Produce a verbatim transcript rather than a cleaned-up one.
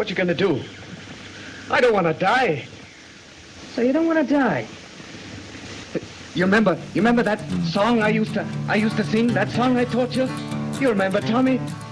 What you gonna do? I don't want to die. So you don't want to die? You remember, you remember that song I used to, I used to sing? That song I taught you? You remember, Tommy?